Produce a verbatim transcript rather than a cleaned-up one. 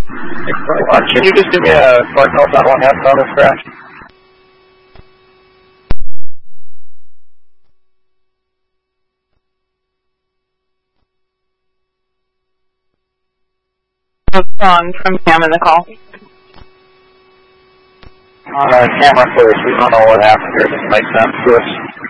Can you just give me a short note on what happened on this crash? Wrong from Cam in the call. On a camera first, we don't know what happened here. This makes sense to us.